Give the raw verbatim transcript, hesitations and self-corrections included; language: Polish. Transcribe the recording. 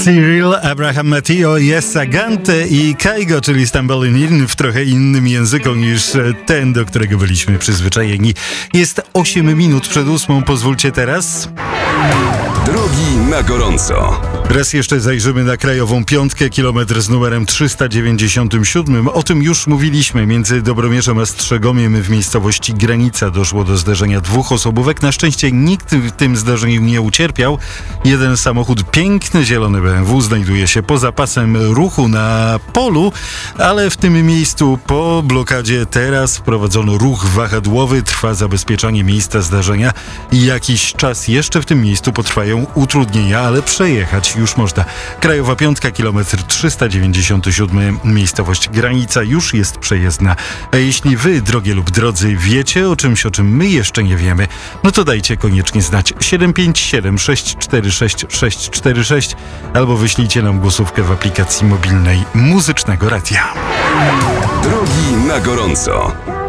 Cyril, Abraham Mateo, Jessa Gante i Kaigo, czyli Stumblin' w trochę innym języku niż ten, do którego byliśmy przyzwyczajeni. Jest osiem minut przed ósmą, pozwólcie teraz. Drogi na gorąco. Raz jeszcze zajrzymy na krajową piątkę, kilometr z numerem trzysta dziewięćdziesiątym siódmym. O tym już mówiliśmy. Między Dobromierzem a Strzegomiem w miejscowości Granica doszło do zderzenia dwóch osobówek. Na szczęście nikt w tym zdarzeniu nie ucierpiał. Jeden samochód, piękny zielony B M W, znajduje się poza pasem ruchu na polu, ale w tym miejscu po blokadzie teraz wprowadzono ruch wahadłowy. Trwa zabezpieczanie miejsca zdarzenia i jakiś czas jeszcze w tym miejscu potrwają utrudnienia, ale przejechać już można. Krajowa piątka, kilometr trzysta dziewięćdziesiąty siódmy, miejscowość Granica już jest przejezdna. A jeśli wy, drogie lub drodzy, wiecie o czymś, o czym my jeszcze nie wiemy, no to dajcie koniecznie znać. siedem pięć siedem sześć cztery sześć sześć cztery sześć albo wyślijcie nam głosówkę w aplikacji mobilnej Muzycznego Radia. Drogi na gorąco.